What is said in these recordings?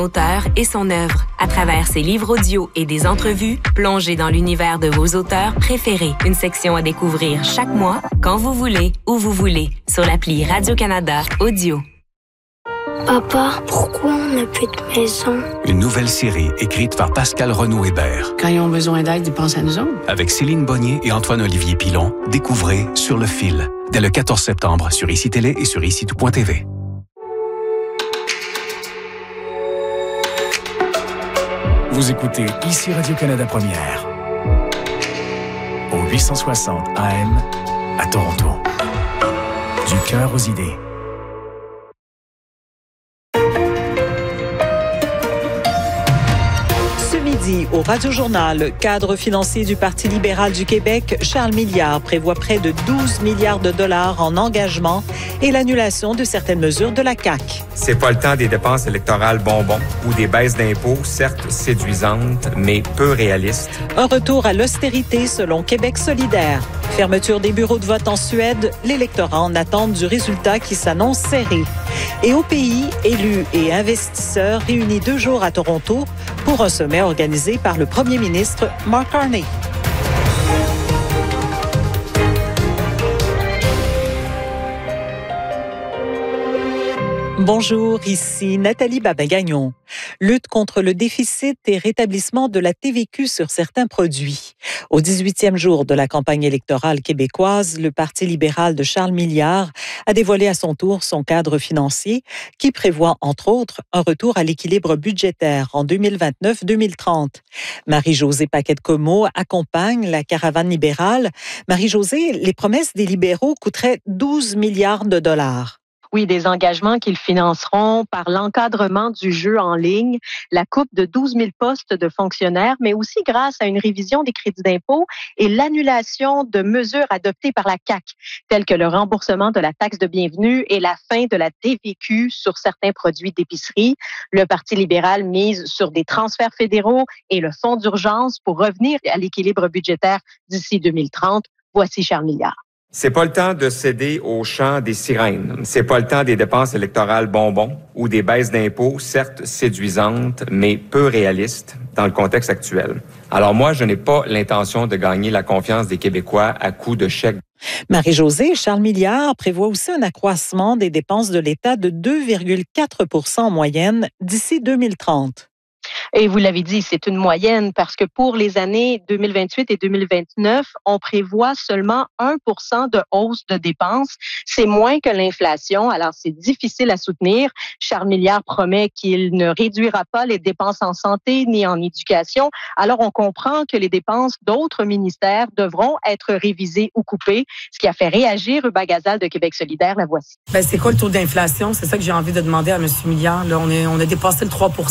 Auteur et son œuvre. À travers ses livres audio et des entrevues, plongez dans l'univers de vos auteurs préférés. Une section à découvrir chaque mois, quand vous voulez, où vous voulez, sur l'appli Radio-Canada Audio. Papa, pourquoi on n'a plus de maison? Une nouvelle série écrite par Pascal Renaud-Hébert. Quand ils ont besoin d'aide, ils pensent à nous autres. Avec Céline Bonnier et Antoine-Olivier Pilon, découvrez Sur le fil, dès le 14 septembre sur ICI Télé et sur ICI.tv. Vous écoutez ici Radio-Canada Première, au 860 AM à Toronto. Du cœur aux idées. Au Radio-Journal, le cadre financier du Parti libéral du Québec, Charles Milliard, prévoit près de 12 milliards de dollars en engagement et l'annulation de certaines mesures de la CAQ. C'est pas le temps des dépenses électorales bonbons ou des baisses d'impôts, certes séduisantes, mais peu réalistes. Un retour à l'austérité selon Québec solidaire. Fermeture des bureaux de vote en Suède, l'électorat en attente du résultat qui s'annonce serré. Et au pays, élus et investisseurs réunis 2 jours à Toronto pour un sommet organisé par le premier ministre Mark Carney. Bonjour, ici Nathalie Babin-Gagnon. Lutte contre le déficit et rétablissement de la TVQ sur certains produits. Au 18e jour de la campagne électorale québécoise, le Parti libéral de Charles Milliard a dévoilé à son tour son cadre financier qui prévoit, entre autres, un retour à l'équilibre budgétaire en 2029-2030. Marie-Josée Paquette-Comeau accompagne la caravane libérale. Marie-Josée, les promesses des libéraux coûteraient 12 milliards de dollars. Oui, des engagements qu'ils financeront par l'encadrement du jeu en ligne, la coupe de 12 000 postes de fonctionnaires, mais aussi grâce à une révision des crédits d'impôt et l'annulation de mesures adoptées par la CAQ, telles que le remboursement de la taxe de bienvenue et la fin de la TVQ sur certains produits d'épicerie. Le Parti libéral mise sur des transferts fédéraux et le fonds d'urgence pour revenir à l'équilibre budgétaire d'ici 2030. Voici Charles Milliard. C'est pas le temps de céder au chant des sirènes. C'est pas le temps des dépenses électorales bonbons ou des baisses d'impôts, certes séduisantes, mais peu réalistes dans le contexte actuel. Alors moi, je n'ai pas l'intention de gagner la confiance des Québécois à coups de chèques. Marie-Josée, Charles Milliard prévoit aussi un accroissement des dépenses de l'État de 2,4 % en moyenne d'ici 2030. Et vous l'avez dit, c'est une moyenne parce que pour les années 2028 et 2029, on prévoit seulement 1 % de hausse de dépenses. C'est moins que l'inflation, alors c'est difficile à soutenir. Charles Milliard promet qu'il ne réduira pas les dépenses en santé ni en éducation. Alors on comprend que les dépenses d'autres ministères devront être révisées ou coupées, ce qui a fait réagir Hubert Gazal de Québec solidaire. La voici. C'est quoi le taux d'inflation? C'est ça que j'ai envie de demander à M. Milliard. Là, on a dépassé le 3 %.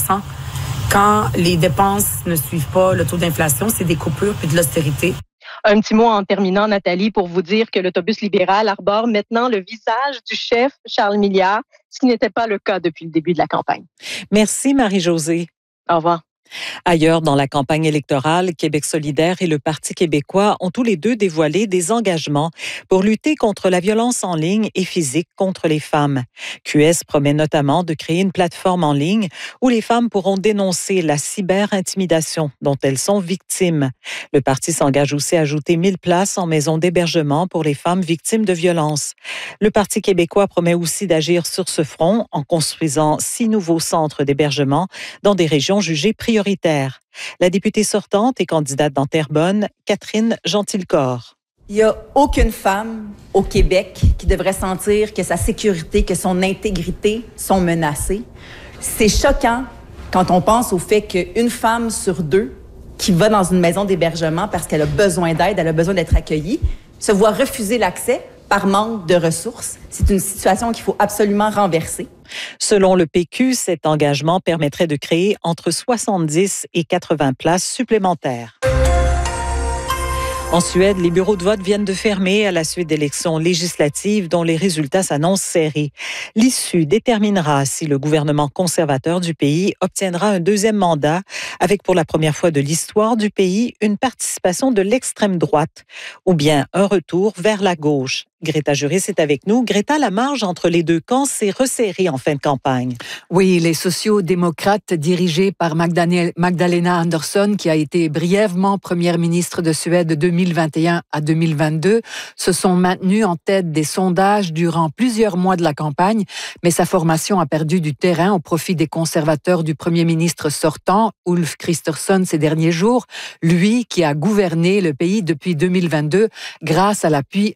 Quand les dépenses ne suivent pas le taux d'inflation, c'est des coupures puis de l'austérité. Un petit mot en terminant, Nathalie, pour vous dire que l'autobus libéral arbore maintenant le visage du chef Charles Milliard, ce qui n'était pas le cas depuis le début de la campagne. Merci Marie-Josée. Au revoir. Ailleurs, dans la campagne électorale, Québec solidaire et le Parti québécois ont tous les deux dévoilé des engagements pour lutter contre la violence en ligne et physique contre les femmes. QS promet notamment de créer une plateforme en ligne où les femmes pourront dénoncer la cyber-intimidation dont elles sont victimes. Le parti s'engage aussi à ajouter 1000 places en maison d'hébergement pour les femmes victimes de violences. Le Parti québécois promet aussi d'agir sur ce front en construisant 6 nouveaux centres d'hébergement dans des régions jugées prioritaires. La députée sortante et candidate dans Terrebonne, Catherine Gentilcorps. Il n'y a aucune femme au Québec qui devrait sentir que sa sécurité, que son intégrité sont menacées. C'est choquant quand on pense au fait qu'une femme sur 2 qui va dans une maison d'hébergement parce qu'elle a besoin d'aide, elle a besoin d'être accueillie, se voit refuser l'accès par manque de ressources. C'est une situation qu'il faut absolument renverser. Selon le PQ, cet engagement permettrait de créer entre 70 et 80 places supplémentaires. En Suède, les bureaux de vote viennent de fermer à la suite d'élections législatives dont les résultats s'annoncent serrés. L'issue déterminera si le gouvernement conservateur du pays obtiendra un deuxième mandat avec pour la première fois de l'histoire du pays une participation de l'extrême droite ou bien un retour vers la gauche. Greta Juris est avec nous. Greta, la marge entre les deux camps s'est resserrée en fin de campagne. Oui, les sociaux-démocrates dirigés par Magdalena Andersson, qui a été brièvement première ministre de Suède de 2021 à 2022, se sont maintenus en tête des sondages durant plusieurs mois de la campagne, mais sa formation a perdu du terrain au profit des conservateurs du premier ministre sortant, Ulf Kristersson, ces derniers jours, lui qui a gouverné le pays depuis 2022 grâce à l'appui